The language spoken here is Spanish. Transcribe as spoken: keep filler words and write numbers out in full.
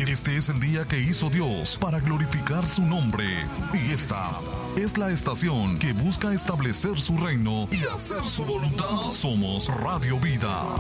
Este es el día que hizo Dios para glorificar su nombre. Y esta es la estación que busca establecer su reino y hacer su voluntad. Somos Radio Vida.